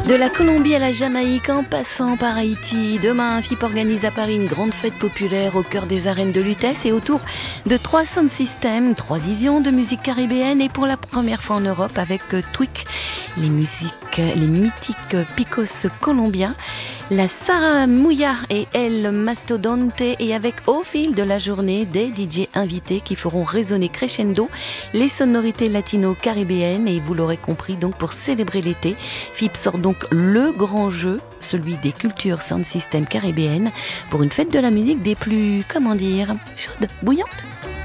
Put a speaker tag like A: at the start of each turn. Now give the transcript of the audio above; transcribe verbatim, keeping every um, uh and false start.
A: De la Colombie à la Jamaïque, en passant par Haïti, demain, F I P organise à Paris une grande fête populaire au cœur des arènes de Lutèce et autour de trois sound systems, trois visions de musique caribéenne et pour la première fois en Europe avec Twik, les musiques, les mythiques picos colombiens, la Sarah Mouya et El Mastodonte et avec au fil de la journée des D J invités qui feront résonner crescendo les sonorités latino-caribéennes et vous l'aurez compris donc pour célébrer l'été, F I P sort donc le grand jeu, celui des cultures sound system caribéennes pour une fête de la musique des plus, comment dire, chaudes, bouillantes.